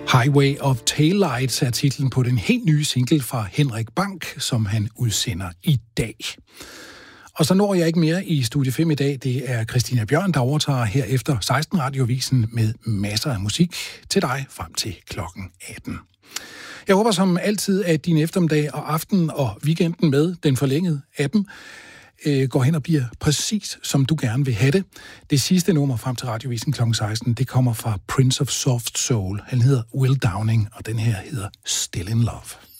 Highway of Taillights er titlen på den helt nye single fra Henrik Bank, som han udsender i dag. Og så når jeg ikke mere i Studie 5 i dag. Det er Christina Bjørn, der overtager her efter 16 Radiovisen med masser af musik til dig frem til klokken 18. Jeg håber som altid, at din eftermiddag og aften og weekenden med den forlængede appen går hen og bliver præcis, som du gerne vil have det. Det sidste nummer frem til Radiovisen kl. 16, det kommer fra Prince of Soft Soul. Han hedder Will Downing, og den her hedder Still in Love.